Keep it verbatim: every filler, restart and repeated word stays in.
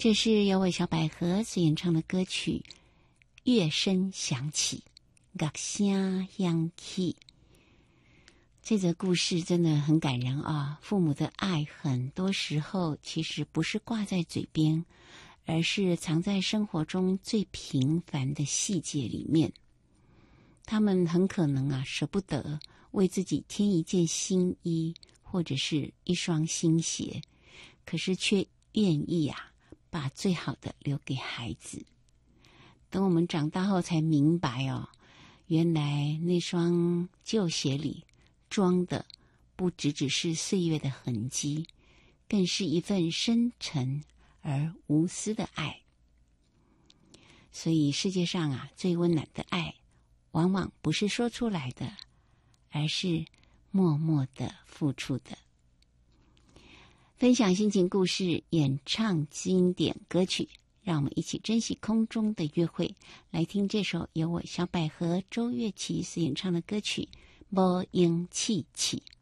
这是由我小百合所演唱的歌曲《乐声响起》，乐声响起。这则故事真的很感人啊！父母的爱很多时候其实不是挂在嘴边，而是藏在生活中最平凡的细节里面。他们很可能啊舍不得为自己添一件新衣或者是一双新鞋，可是却愿意啊把最好的留给孩子。等我们长大后才明白哦，原来那双旧鞋里装的不只只是岁月的痕迹，更是一份深沉而无私的爱。所以世界上啊最温暖的爱，往往不是说出来的，而是默默的付出的。分享心情故事，演唱经典歌曲，让我们一起珍惜空中的约会。来听这首由我小百合周月琪所演唱的歌曲《无影凄凄》。